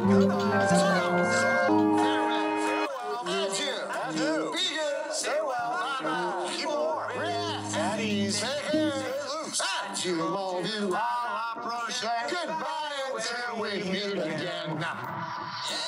Goodbye. Adieu. Be good. Stay well. Bye-bye. Keep warm. Relax. At ease. Take care. Loose. Adieu, mon vieux. À la prochaine. Goodbye until we meet again.